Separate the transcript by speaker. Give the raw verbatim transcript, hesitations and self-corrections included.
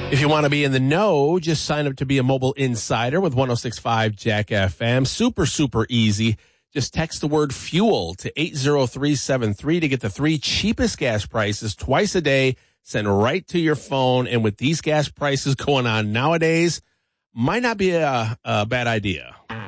Speaker 1: If you want to be in the know, just sign up to be a mobile insider with one oh six point five Jack F M. Super, super easy. Just text the word fuel to eight zero three seven three to get the three cheapest gas prices twice a day sent right to your phone. And with these gas prices going on nowadays, might not be a, a bad idea.